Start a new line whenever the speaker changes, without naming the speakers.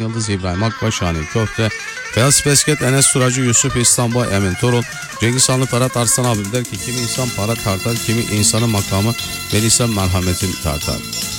Yıldız, İbrahim Akbaş, Şahin Köfte, Feyyaz Besket, Enes Suracı, Yusuf İstanbul, Emin Torun, Cengiz Hanlı, Ferhat Arslan abim der ki kimi insan para tartar, kimi insanın makamı ve insan merhametini tartar.